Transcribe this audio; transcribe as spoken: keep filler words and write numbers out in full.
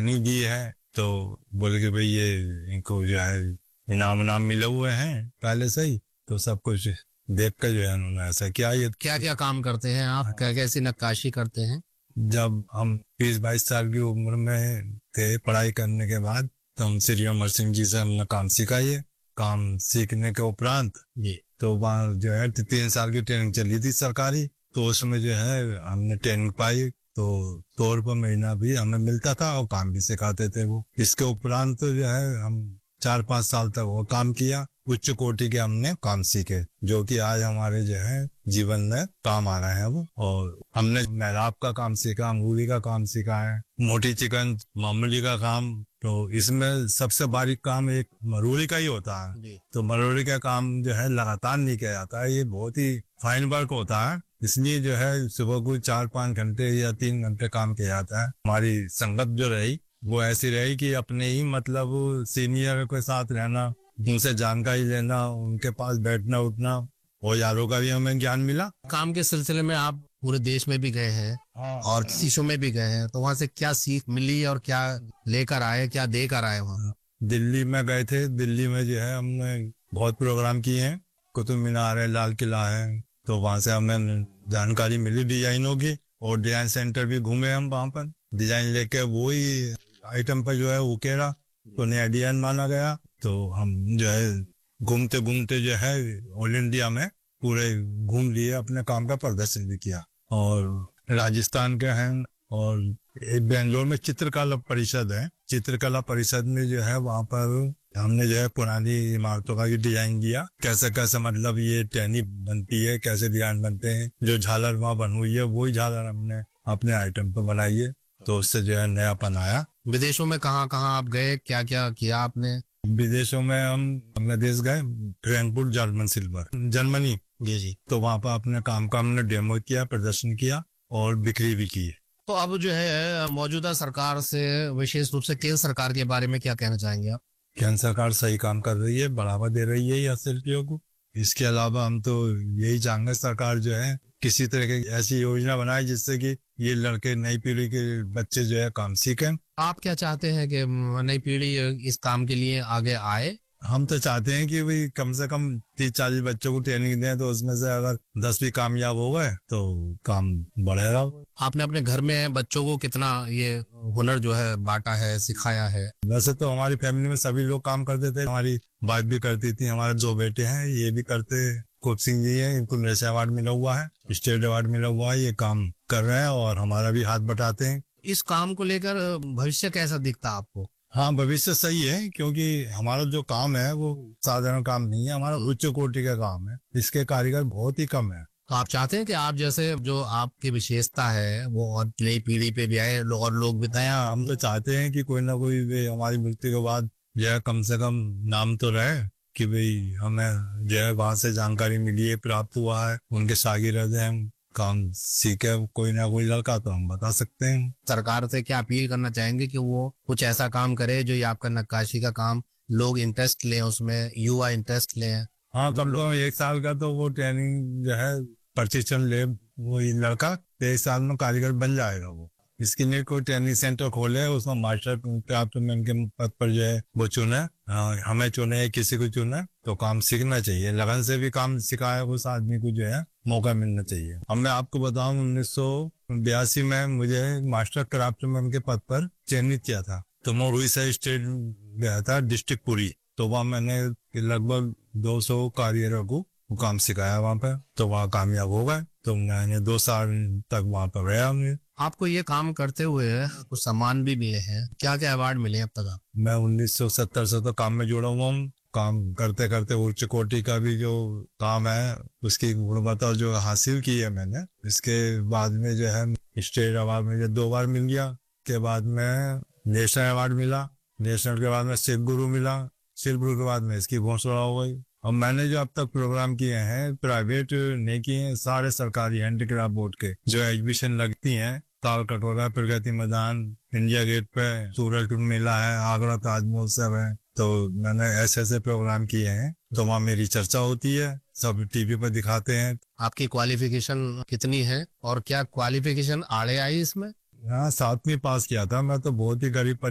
Training दी है, तो बोले कि भाई ये इनको जो है इनाम इनाम मिले हुए हैं पहले से ही, तो सब कुछ देख कर जो है उन्होंने ऐसा किया। ये क्या क्या काम करते हैं आप, क्या कैसी नक्काशी करते हैं? जब हम बीस बाईस साल की उम्र में थे पढ़ाई करने के बाद, तो हम श्री अमर सिंह जी से हमने काम सीखा। ये काम सीखने के उपरांत जी तो वहाँ जो है तीन साल की ट्रेनिंग चली थी सरकारी, तो उसमें जो है हमने ट्रेनिंग पाई, तो सौ रुपये महीना भी हमें मिलता था और काम भी सिखाते थे वो। इसके उपरांत तो जो है हम चार पांच साल तक वो काम किया, उच्च कोटि के हमने काम सीखे, जो कि आज हमारे जो है जीवन में काम आ रहे हैं वो। और हमने मेहराब का काम सीखा, अंगूरी का काम सीखा है, मोटी चिकन मामूली का काम। तो इसमें सबसे बारीक काम एक मरोड़ी का ही होता है। तो मरोड़ी का काम जो है लगातार नहीं किया जाता है, ये बहुत ही फाइन वर्क होता है, इसलिए जो है सुबह को चार पांच घंटे या तीन घंटे काम किया जाता है। हमारी संगत जो रही वो ऐसी रही कि अपने ही मतलब सीनियर के साथ रहना, उनसे जानकारी लेना, उनके पास बैठना उठना, और यारों का भी हमें ज्ञान मिला। काम के सिलसिले में आप पूरे देश में भी गए हैं और देशों में भी गए हैं, तो वहाँ से क्या सीख मिली और क्या लेकर आए, क्या दे कर आए वहाँ? दिल्ली में गए थे, दिल्ली में जो है हमने बहुत प्रोग्राम किए हैं, कुतुब मीनार है, लाल किला है, तो वहाँ से हमें जानकारी मिली डिजाइनों की, और डिजाइन सेंटर भी घूमे हम वहाँ पर। डिजाइन लेके वही आइटम पर जो है उकेरा तो नया डिजाइन माना गया, तो हम जो है घूमते घूमते जो है ऑल इंडिया में पूरे घूम लिए, अपने काम का प्रदर्शन भी किया। और राजस्थान के हैं, और बेंगलोर में चित्रकला परिषद है, चित्रकला परिषद में जो है वहाँ पर हमने जो है पुरानी इमारतों का भी डिजाइन किया, कैसे कैसे मतलब ये टहनी बनती है, कैसे डिजाइन बनते हैं। जो झालर वहाँ बन हुई है वही झालर हमने अपने आइटम पर बनाई है, तो उससे जो है नयापन आया। विदेशों में कहाँ कहाँ आप गए, क्या क्या किया आपने? विदेशों में हम बांग्लादेश गए, फ्रैंकफर्ट जर्मन सिल्वर जर्मनी जी जी। तो वहाँ पर अपने काम का हमने डेमो किया, प्रदर्शन किया और बिक्री भी की। तो अब जो है मौजूदा सरकार से, विशेष रूप से केंद्र सरकार के बारे में क्या कहना चाहेंगे आप? केंद्र सरकार सही काम कर रही है, बढ़ावा दे रही है हस्तशिल्पियों को। इसके अलावा हम तो यही चाहेंगे सरकार जो है किसी तरह की ऐसी योजना बनाए जिससे कि ये लड़के, नई पीढ़ी के बच्चे जो है काम सीखें। आप क्या चाहते हैं कि नई पीढ़ी इस काम के लिए आगे आए? हम तो चाहते हैं कि भाई कम से कम तीस चालीस बच्चों को ट्रेनिंग दें, तो उसमें से अगर दस भी कामयाब हो गए तो काम बढ़ेगा। आपने अपने घर में बच्चों को कितना ये हुनर जो है बांटा है, सिखाया है? वैसे तो हमारी फैमिली में सभी लोग काम करते थे, हमारी वाइफ भी करती थी, हमारे दो बेटे हैं ये भी करते। खूब सिंह जी है, इनको नेशनल अवार्ड मिला हुआ है, स्टेट अवार्ड मिला हुआ है, ये काम कर रहे हैं और हमारा भी हाथ बटाते हैं। इस काम को लेकर भविष्य कैसा दिखता है आपको? हाँ, भविष्य सही है, क्योंकि हमारा जो काम है वो साधारण काम नहीं है, हमारा उच्च कोटि का काम है, इसके कारीगर बहुत ही कम है। तो आप चाहते हैं कि आप जैसे जो आपकी विशेषता है वो और नई पीढ़ी पे भी आए, और लोग बताएं? हम तो चाहते हैं कि कोई ना कोई हमारी मृत्यु के बाद जो है कम से कम नाम तो रहे कि भाई हमें जो है वहां से जानकारी मिली है, प्राप्त हुआ है, उनके शागिर्द हैं, काम सीखे कोई ना कोई लड़का, तो हम बता सकते हैं। सरकार से क्या अपील करना चाहेंगे कि वो कुछ ऐसा काम करे जो ये आपका नक्काशी का काम लोग इंटरेस्ट लें, उसमें युवा इंटरेस्ट लें? हाँ, कम से कम एक साल का तो वो ट्रेनिंग जो है प्रशिक्षण ले, वो लड़का एक साल में कारीगर बन जाएगा। वो इसके लिए कोई ट्रेनिंग सेंटर खोले, उसमें मास्टर प्राप्त में उनके पद पर जो है वो चुने, हमें चुने किसी को चुने, तो काम सीखना चाहिए, लगन से भी काम सिखाए उस आदमी को जो है मौका मिलना चाहिए। अब मैं आपको बताऊं उन्नीस सौ बयासी में मुझे मास्टर क्राफ्ट में उनके पद पर चयनित किया था, तो मैं उड़ीसा स्टेट गया था, डिस्ट्रिक्ट पुरी, तो वहाँ मैंने लगभग दो सौ कारीगरों को वो काम सिखाया वहाँ पे, तो वहाँ कामयाब हो गए, तो मैंने दो साल तक वहाँ पर रहा। हमने आपको ये काम करते हुए कुछ सम्मान भी मिले हैं, क्या क्या अवार्ड मिले अब तक? मैं उन्नीस सौ सत्तर से तो काम में जुड़ा हुआ हूँ, काम करते करते उच्च कोटि का भी जो काम है उसकी गुणवत्ता जो हासिल की है मैंने। इसके बाद में जो है स्टेट अवार्ड मुझे दो बार मिल गया, के बाद में नेशनल अवार्ड मिला, नेशनल के बाद में शिव गुरु मिला, शिव गुरु के बाद में इसकी घोषणा हो गई। और मैंने जो अब तक प्रोग्राम किए हैं प्राइवेट नहीं किए हैं, सारे सरकारी हैंडीक्राफ्ट बोर्ड के जो एग्जीबिशन लगती हैं, ताल कटोरा, प्रगति मैदान, इंडिया गेट पे सूरज कुंड मेला है, आगरा ताज महोत्सव है, तो मैंने ऐसे ऐसे प्रोग्राम किए हैं, तो वहाँ मेरी चर्चा होती है, सब टीवी पर दिखाते हैं। आपकी क्वालिफिकेशन कितनी है और क्या क्वालिफिकेशन आड़े आई इसमें? हाँ, सातवीं पास किया था मैं, तो बहुत ही गरीब